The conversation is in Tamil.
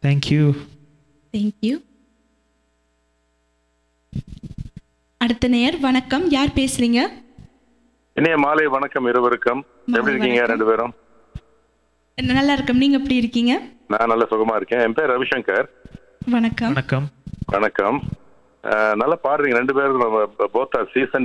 தேங்க்யூ. தேங்க்யூ. அடுத்த நேயர் வணக்கம், யார் பேசுறீங்க? இனிய மாலை வணக்கம் இருவருக்கும். எப்படி இருக்கீங்க ரெண்டு பேரும்? நல்லா இருக்கும், நீங்க எப்படி இருக்கீங்க? நான் நல்ல சுகமா இருக்கேன். என் பேர் ரவிசங்கர். வணக்கம். வணக்கம். வணக்கம். நல்லா பாடுறீங்க ரெண்டு பேரும். Both are season